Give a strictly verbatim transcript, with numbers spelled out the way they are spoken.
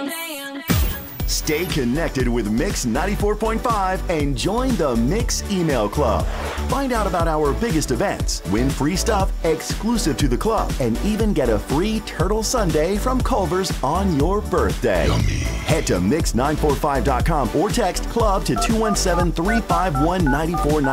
Stay connected with Mix ninety-four point five and join the Mix Email Club. Find out about our biggest events, win free stuff exclusive to the club, and even get a free turtle sundae from Culver's on your birthday. Yummy. Head to mix nine four five dot com or text club to two one seven, three five one, nine four nine.